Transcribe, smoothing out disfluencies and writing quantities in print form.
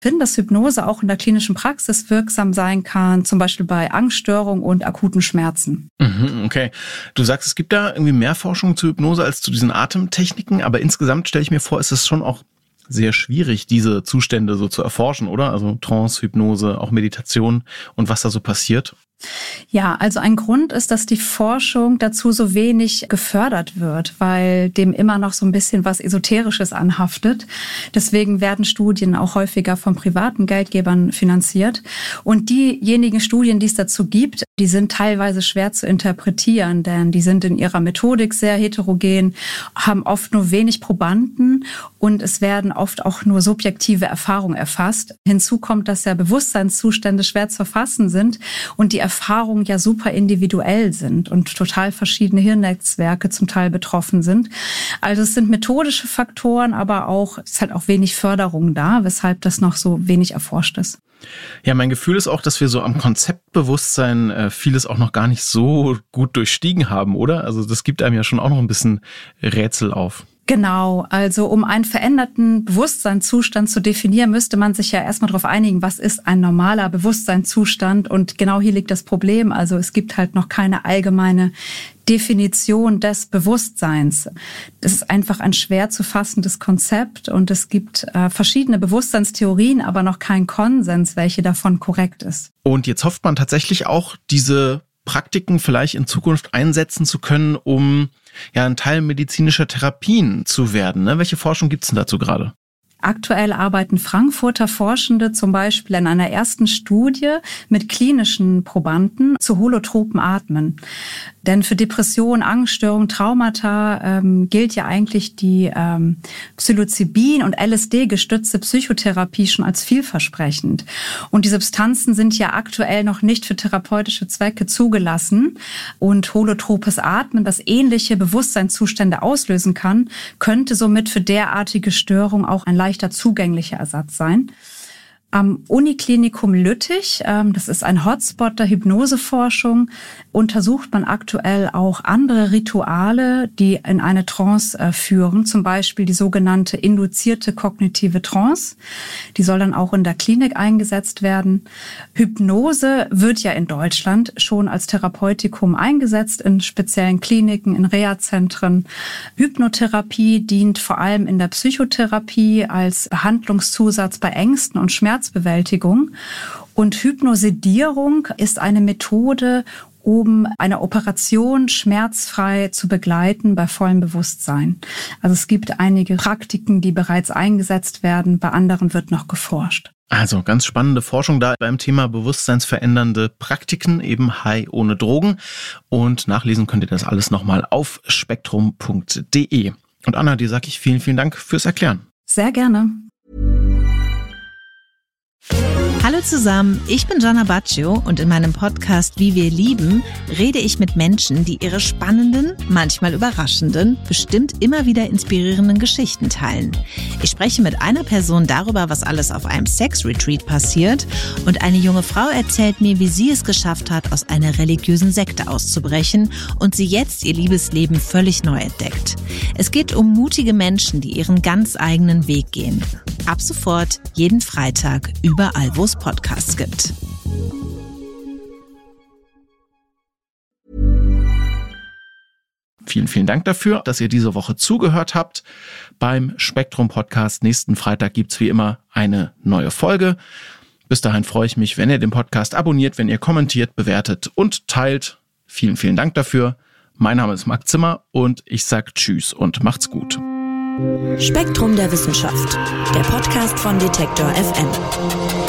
dass Hypnose auch in der klinischen Praxis wirksam sein kann, zum Beispiel bei Angststörungen und akuten Schmerzen. Okay. Du sagst, es gibt da irgendwie mehr Forschung zu Hypnose als zu diesen Atemtechniken, aber insgesamt stelle ich mir vor, ist es schon auch sehr schwierig, diese Zustände so zu erforschen, oder? Also Trance, Hypnose, auch Meditation und was da so passiert. Ja, also ein Grund ist, dass die Forschung dazu so wenig gefördert wird, weil dem immer noch so ein bisschen was Esoterisches anhaftet. Deswegen werden Studien auch häufiger von privaten Geldgebern finanziert. Und diejenigen Studien, die es dazu gibt, die sind teilweise schwer zu interpretieren, denn die sind in ihrer Methodik sehr heterogen, haben oft nur wenig Probanden und es werden oft auch nur subjektive Erfahrungen erfasst. Hinzu kommt, dass ja Bewusstseinszustände schwer zu erfassen sind und die Erfahrungen ja super individuell sind und total verschiedene Hirnnetzwerke zum Teil betroffen sind. Also es sind methodische Faktoren, aber auch es ist halt auch wenig Förderung da, weshalb das noch so wenig erforscht ist. Ja, mein Gefühl ist auch, dass wir so am Konzeptbewusstsein vieles auch noch gar nicht so gut durchstiegen haben, oder? Also das gibt einem ja schon auch noch ein bisschen Rätsel auf. Genau, also um einen veränderten Bewusstseinszustand zu definieren, müsste man sich ja erstmal darauf einigen, was ist ein normaler Bewusstseinszustand, und genau hier liegt das Problem. Also es gibt halt noch keine allgemeine Definition des Bewusstseins. Das ist einfach ein schwer zu fassendes Konzept und es gibt verschiedene Bewusstseinstheorien, aber noch keinen Konsens, welche davon korrekt ist. Und jetzt hofft man tatsächlich auch, diese Praktiken vielleicht in Zukunft einsetzen zu können, um ja ein Teil medizinischer Therapien zu werden. Ne? Welche Forschung gibt's denn dazu gerade? Aktuell arbeiten Frankfurter Forschende zum Beispiel an einer ersten Studie mit klinischen Probanden zu holotropen Atmen. Denn für Depressionen, Angststörungen, Traumata gilt ja eigentlich die Psilocybin- und LSD-gestützte Psychotherapie schon als vielversprechend. Und die Substanzen sind ja aktuell noch nicht für therapeutische Zwecke zugelassen. Und holotropes Atmen, das ähnliche Bewusstseinszustände auslösen kann, könnte somit für derartige Störungen auch ein leichter zugänglicher Ersatz sein. Am Uniklinikum Lüttich, das ist ein Hotspot der Hypnoseforschung, untersucht man aktuell auch andere Rituale, die in eine Trance führen, zum Beispiel die sogenannte induzierte kognitive Trance. Die soll dann auch in der Klinik eingesetzt werden. Hypnose wird ja in Deutschland schon als Therapeutikum eingesetzt, in speziellen Kliniken, in Reha-Zentren. Hypnotherapie dient vor allem in der Psychotherapie als Behandlungszusatz bei Ängsten und Schmerzbewältigung. Und Hypnosedierung ist eine Methode, um eine Operation schmerzfrei zu begleiten bei vollem Bewusstsein. Also es gibt einige Praktiken, die bereits eingesetzt werden, bei anderen wird noch geforscht. Also ganz spannende Forschung da beim Thema bewusstseinsverändernde Praktiken, eben High ohne Drogen. Und nachlesen könnt ihr das alles nochmal auf spektrum.de. Und Anna, dir sage ich vielen, vielen Dank fürs Erklären. Sehr gerne. Hallo zusammen, ich bin Gianna Baccio und in meinem Podcast Wie wir lieben rede ich mit Menschen, die ihre spannenden, manchmal überraschenden, bestimmt immer wieder inspirierenden Geschichten teilen. Ich spreche mit einer Person darüber, was alles auf einem Sex-Retreat passiert, und eine junge Frau erzählt mir, wie sie es geschafft hat, aus einer religiösen Sekte auszubrechen und sie jetzt ihr Liebesleben völlig neu entdeckt. Es geht um mutige Menschen, die ihren ganz eigenen Weg gehen. Ab sofort, jeden Freitag, überall, wo es Podcasts gibt. Vielen, vielen Dank dafür, dass ihr diese Woche zugehört habt. Beim Spektrum-Podcast nächsten Freitag gibt's wie immer eine neue Folge. Bis dahin freue ich mich, wenn ihr den Podcast abonniert, wenn ihr kommentiert, bewertet und teilt. Vielen, vielen Dank dafür. Mein Name ist Marc Zimmer und ich sage Tschüss und macht's gut. Spektrum der Wissenschaft, der Podcast von Detektor FM.